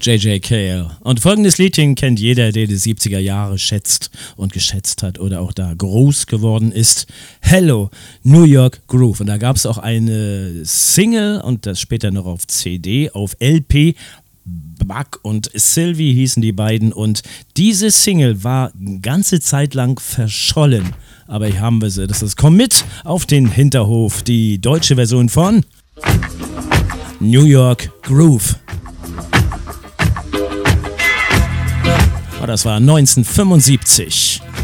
J.J. Cale. Und folgendes Liedchen kennt jeder, der die 70er Jahre schätzt und geschätzt hat oder auch da groß geworden ist. Hello, New York Groove. Und da gab es auch eine Single und das später noch auf CD, auf LP. Buck und Sylvie hießen die beiden und diese Single war eine ganze Zeit lang verschollen. Aber hier haben wir sie. Das ist Komm mit auf den Hinterhof. Die deutsche Version von New York Groove. Das war 1975.